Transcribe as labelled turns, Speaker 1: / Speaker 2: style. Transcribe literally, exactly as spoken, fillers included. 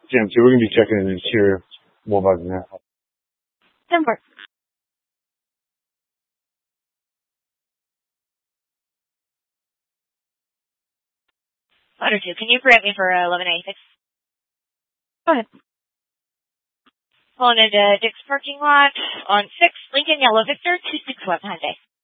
Speaker 1: Jim, so we're going to be checking in the interior more about than that.
Speaker 2: Number. Letter two, can you print me for eleven eighty-six? Go ahead. Pulling into Dick's parking lot on six Lincoln Yellow Victor two six one Hyundai.